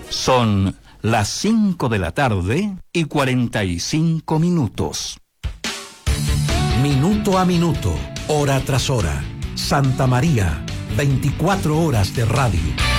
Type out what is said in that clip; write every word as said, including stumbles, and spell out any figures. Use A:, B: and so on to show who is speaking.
A: Son las cinco de la tarde y cuarenta y cinco minutos.
B: Minuto a minuto, hora tras hora. Santa María, veinticuatro horas de radio.